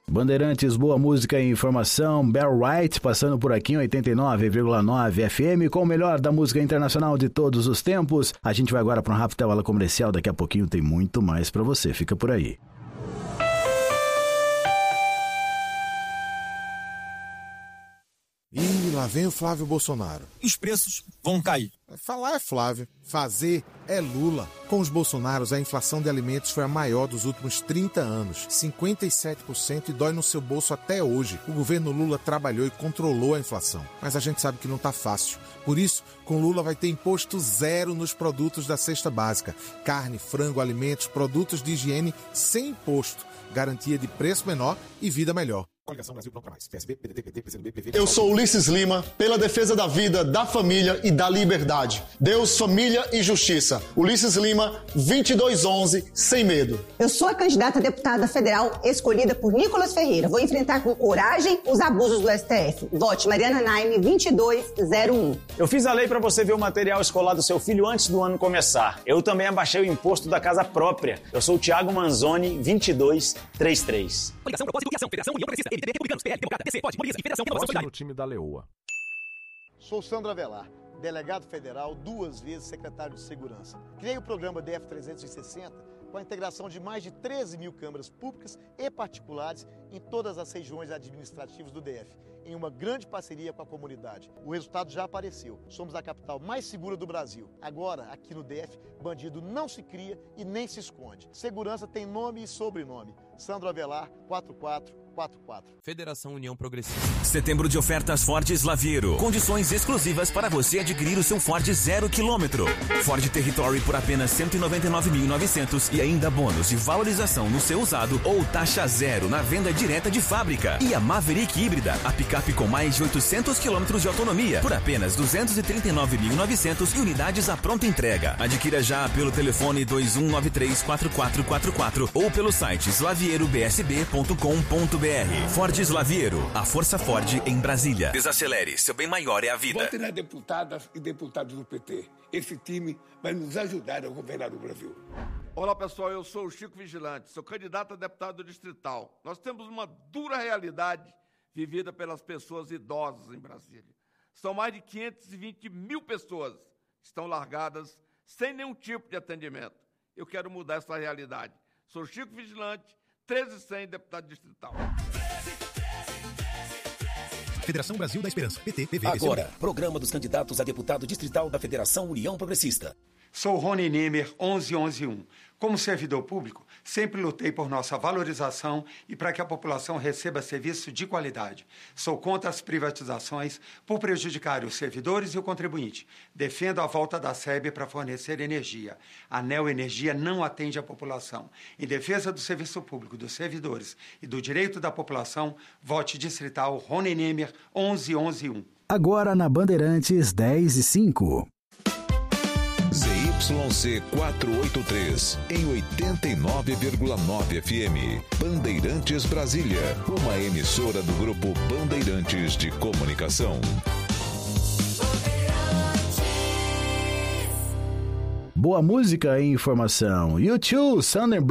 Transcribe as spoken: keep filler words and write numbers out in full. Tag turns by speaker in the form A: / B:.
A: Bandeirantes, boa música e informação. Barry White passando por aqui em oitenta e nove vírgula nove F M com o melhor da música internacional de todos os tempos. A gente vai agora para um rápido intervalo comercial. Daqui a pouquinho tem muito mais para você. Fica por aí.
B: Ih, lá vem o Flávio Bolsonaro.
C: Os preços vão cair.
B: Falar é Flávio, fazer é Lula. Com os Bolsonaros, a inflação de alimentos foi a maior dos últimos trinta anos, cinquenta e sete por cento, e dói no seu bolso até hoje. O governo Lula trabalhou e controlou a inflação, mas a gente sabe que não tá fácil. Por isso, com Lula vai ter imposto zero nos produtos da cesta básica. Carne, frango, alimentos, produtos de higiene sem imposto. Garantia de preço menor e vida melhor. Coligação Brasil Pronto pra Mais. P S B, P D T, P T, P C do B, P V.
D: Eu sou Ulisses Lima, pela defesa da vida, da família e da liberdade. Deus, família e justiça. Ulisses Lima, vinte e dois onze, sem medo.
E: Eu sou a candidata a deputada federal escolhida por Nicolas Ferreira. Vou enfrentar com coragem os abusos do S T F. Vote Mariana Naime, vinte e dois zero um.
F: Eu fiz a lei para você ver o material escolar do seu filho antes do ano começar. Eu também abaixei o imposto da casa própria. Eu sou o Thiago Manzoni, vinte e dois trinta e três.
G: Coligação, propósito, filiação, federação, União Progressista, M D B, Republicanos, P L, Democrata, P C, Pode, Mobiliza e Federação, Inovação
H: no time da Leoa.
I: Sou Sandro Avelar, delegado federal, duas vezes secretário de Segurança. Criei o programa D F trezentos e sessenta com a integração de mais de treze mil câmaras públicas e particulares em todas as regiões administrativas do D F, em uma grande parceria com a comunidade. O resultado já apareceu. Somos a capital mais segura do Brasil. Agora, aqui no D F, bandido não se cria e nem se esconde. Segurança tem nome e sobrenome. Sandro Avelar, quatro quatro quatro quatro.
G: Federação União Progressista.
J: Setembro de ofertas Ford Slaviero. Condições exclusivas para você adquirir o seu Ford zero quilômetro. Ford Territory por apenas cento e noventa e nove mil e novecentos e ainda bônus de valorização no seu usado ou taxa zero na venda direta de fábrica. E a Maverick híbrida, a picape com mais de oitocentos quilômetros de autonomia por apenas duzentos e trinta e nove mil e novecentos e unidades à pronta entrega. Adquira já pelo telefone dois um nove três quatro quatro quatro quatro ou pelo site slaviero b s b ponto com ponto b r. Ford Slaviero, a força Ford em Brasília. Desacelere, seu bem maior é a vida.
K: Vote nas deputadas e deputados do P T. Esse time vai nos ajudar a governar o Brasil.
L: Olá pessoal, eu sou o Chico Vigilante, sou candidato a deputado distrital. Nós temos uma dura realidade vivida pelas pessoas idosas em Brasília. São mais de quinhentas e vinte mil pessoas que estão largadas sem nenhum tipo de atendimento. Eu quero mudar essa realidade. Sou Chico Vigilante, treze cem, deputado distrital.
G: Federação Brasil da Esperança, P T, P V.
M: Agora, programa dos candidatos a deputado distrital da Federação União Progressista.
N: Sou Rony Nemer, onze onze um. Como servidor público, sempre lutei por nossa valorização e para que a população receba serviço de qualidade. Sou contra as privatizações por prejudicar os servidores e o contribuinte. Defendo a volta da S E B para fornecer energia. A Neo Energia não atende a população. Em defesa do serviço público, dos servidores e do direito da população, vote distrital Rony Nemer, onze onze um.
A: Agora na Bandeirantes dez e cinco.
O: Z Y C quatrocentos e oitenta e três, em oitenta e nove vírgula nove F M. Bandeirantes Brasília, uma emissora do Grupo Bandeirantes de Comunicação.
A: Boa música e informação. U dois, Thunder